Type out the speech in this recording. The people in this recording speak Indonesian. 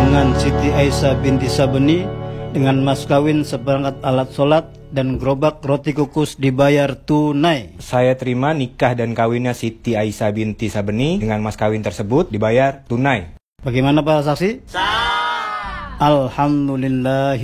dengan Siti Aisyah binti Sabeni dengan mas kawin seperangkat alat sholat dan gerobak roti kukus dibayar tunai. Saya terima nikah dan kawinnya Siti Aisyah binti Sabeni dengan mas kawin tersebut dibayar tunai. Bagaimana para saksi? Sah. Alhamdulillah.